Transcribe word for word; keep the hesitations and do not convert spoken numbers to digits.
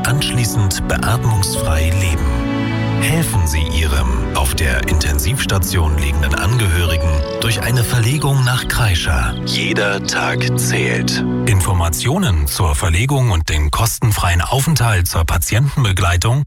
anschließend beatmungsfrei leben. Helfen Sie Ihrem auf der Intensivstation liegenden Angehörigen durch eine Verlegung nach Kreischer. Jeder Tag zählt. Informationen zur Verlegung und den kostenfreien Aufenthalt zur Patientenbegleitung